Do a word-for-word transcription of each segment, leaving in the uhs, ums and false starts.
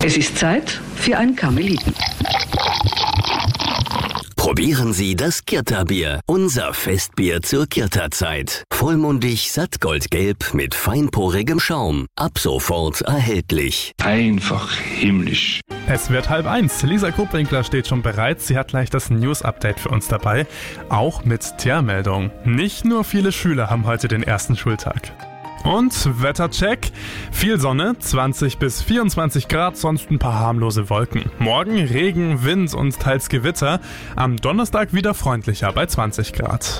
Es ist Zeit für ein Karmeliten. Probieren Sie das Kirta-Bier, unser Festbier zur Kirta-Zeit. Vollmundig, sattgoldgelb mit feinporigem Schaum. Ab sofort erhältlich. Einfach himmlisch. Es wird halb eins. Lisa Krupwinkler steht schon bereit. Sie hat gleich das News-Update für uns dabei. Auch mit T R-Meldung. Nicht nur viele Schüler haben heute den ersten Schultag. Und Wettercheck. Viel Sonne, zwanzig bis vierundzwanzig Grad, sonst ein paar harmlose Wolken. Morgen Regen, Wind und teils Gewitter. Am Donnerstag wieder freundlicher bei zwanzig Grad.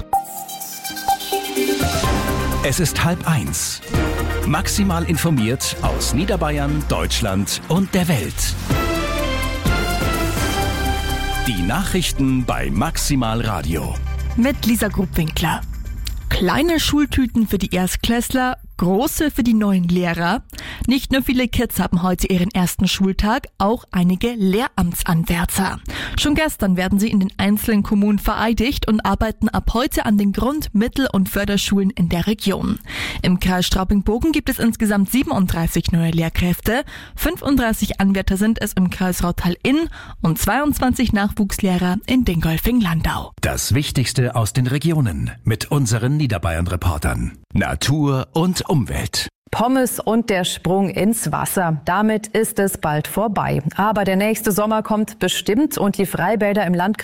Es ist halb eins. Maximal informiert aus Niederbayern, Deutschland und der Welt. Die Nachrichten bei Maximal Radio. Mit Lisa Krupwinkler. Kleine Schultüten für die Erstklässler, große für die neuen Lehrer. Nicht nur viele Kids haben heute ihren ersten Schultag, auch einige Lehramtsanwärter. Schon gestern werden sie in den einzelnen Kommunen vereidigt und arbeiten ab heute an den Grund-, Mittel- und Förderschulen in der Region. Im Kreis Straubing-Bogen gibt es insgesamt siebenunddreißig neue Lehrkräfte, fünfunddreißig Anwärter sind es im Kreis Rautal-Inn und zweiundzwanzig Nachwuchslehrer in Dingolfing-Landau. Das Wichtigste aus den Regionen mit unseren Niederbayern-Reportern. Natur und Umwelt. Pommes und der Sprung ins Wasser. Damit ist es bald vorbei. Aber der nächste Sommer kommt bestimmt und die Freibäder im Landkreis